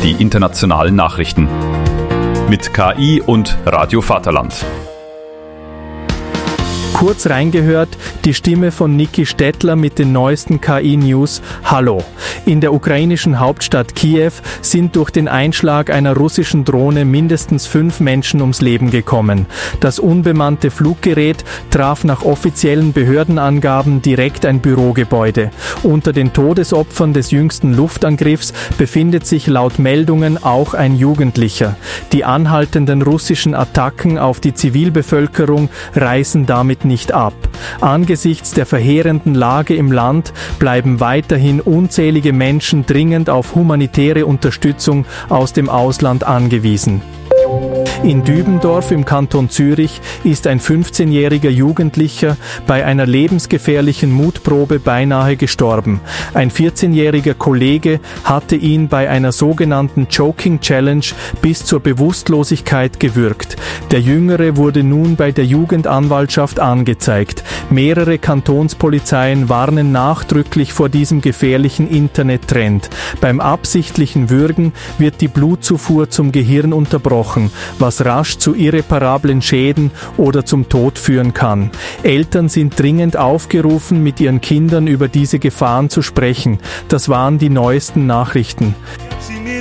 die internationalen Nachrichten. Mit KI und Radio Vaterland. Kurz reingehört, die Stimme von Niki Stettler mit den neuesten KI-News. Hallo. In der ukrainischen Hauptstadt Kiew sind durch den Einschlag einer russischen Drohne mindestens 5 Menschen ums Leben gekommen. Das unbemannte Fluggerät traf nach offiziellen Behördenangaben direkt ein Bürogebäude. Unter den Todesopfern des jüngsten Luftangriffs befindet sich laut Meldungen auch ein Jugendlicher. Die anhaltenden russischen Attacken auf die Zivilbevölkerung reißen damit nicht ab. Angesichts der verheerenden Lage im Land bleiben weiterhin unzählige Menschen dringend auf humanitäre Unterstützung aus dem Ausland angewiesen. In Dübendorf im Kanton Zürich ist ein 15-jähriger Jugendlicher bei einer lebensgefährlichen Mutprobe beinahe gestorben. Ein 14-jähriger Kollege hatte ihn bei einer sogenannten Choking Challenge bis zur Bewusstlosigkeit gewürgt. Der Jüngere wurde nun bei der Jugendanwaltschaft angezeigt. Mehrere Kantonspolizeien warnen nachdrücklich vor diesem gefährlichen Internettrend. Beim absichtlichen Würgen wird die Blutzufuhr zum Gehirn unterbrochen, was rasch zu irreparablen Schäden oder zum Tod führen kann. Eltern sind dringend aufgerufen, mit ihren Kindern über diese Gefahren zu sprechen. Das waren die neuesten Nachrichten. Sie mir